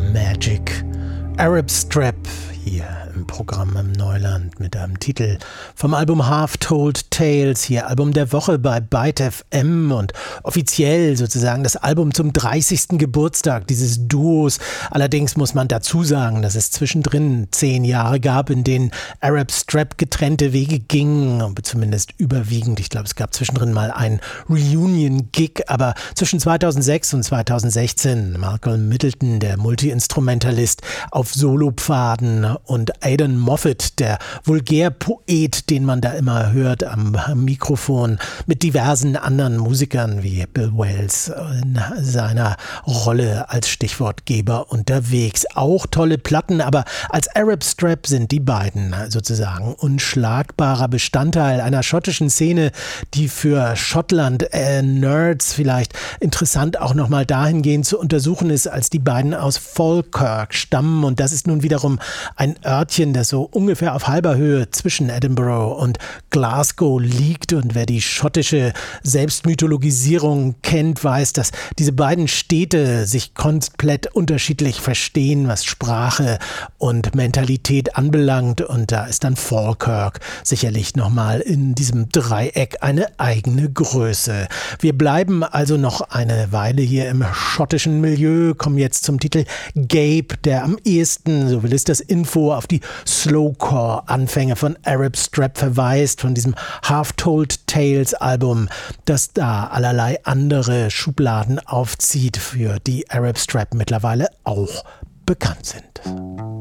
Magic. Arab Strap hier im Programm im Neuland mit einem Titel vom Album Half Told Tales, hier Album der Woche bei Byte FM und offiziell sozusagen das Album zum 30. Geburtstag dieses Duos. Allerdings muss man dazu sagen, dass es zwischendrin 10 Jahre gab, in denen Arab Strap getrennte Wege gingen, zumindest überwiegend. Ich glaube, es gab zwischendrin mal einen Reunion-Gig, aber zwischen 2006 und 2016 Malcolm Middleton, der Multi-Instrumentalist, auf Solopfaden und Aidan Moffat, der Vulgärpoet, den man da immer hört am Mikrofon, mit diversen anderen Musikern wie Bill Wells in seiner Rolle als Stichwortgeber unterwegs. Auch tolle Platten, aber als Arab Strap sind die beiden sozusagen unschlagbarer Bestandteil einer schottischen Szene, die für Schottland-Nerds vielleicht interessant auch nochmal dahingehend zu untersuchen ist, als die beiden aus Falkirk stammen. Und das ist nun wiederum ein Örtchen, das so ungefähr auf halber Höhe zwischen Edinburgh und Glasgow liegt. Und wer die schottische Selbstmythologisierung kennt, weiß, dass diese beiden Städte sich komplett unterschiedlich verstehen, was Sprache und Mentalität anbelangt. Und da ist dann Falkirk sicherlich nochmal in diesem Dreieck eine eigene Größe. Wir bleiben also noch eine Weile hier im schottischen Milieu, kommen jetzt zum Titel Gape, der am ehesten, so will es das Info, auf die Slowcore-Anfänge von Arab Strap verweist, von diesem Half Told Tales Album, das da allerlei andere Schubladen aufzieht, für die Arab Strap mittlerweile auch bekannt sind.